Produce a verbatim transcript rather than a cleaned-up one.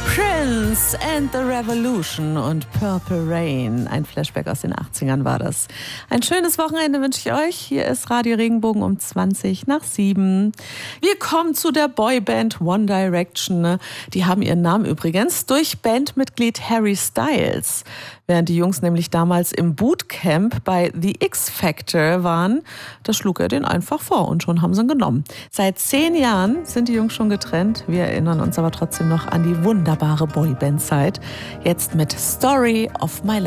Prince and the Revolution und Purple Rain. Ein Flashback aus den achtzigern war das. Ein schönes Wochenende wünsche ich euch. Hier ist Radio Regenbogen um zwanzig nach sieben. Wir kommen zu der Boyband One Direction. Die haben ihren Namen übrigens durch Bandmitglied Harry Styles. Während die Jungs nämlich damals im Bootcamp bei The X Factor waren, da schlug er den einfach vor und schon haben sie ihn genommen. Seit zehn Jahren sind die Jungs schon getrennt. Wir erinnern uns aber trotzdem noch an die wunderbare Boyband-Zeit. Jetzt mit Story of My Life.